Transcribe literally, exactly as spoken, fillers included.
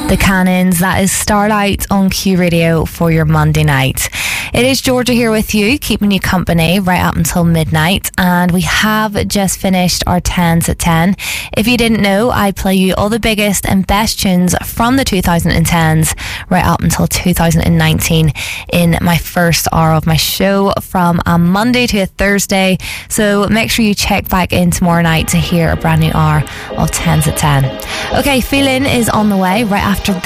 The Cannons, that is Starlight on Q Radio for your Monday night. It is Georgia here with you, keeping you company right up until midnight, and we have just finished our tens at ten. If you didn't know, I play you all the biggest and best tunes from the two thousand tens right up until two thousand nineteen in my first hour of my show from a Monday to a Thursday, so make sure you check back in tomorrow night to hear a brand new hour of tens at ten. Okay, Feeling is on the way right after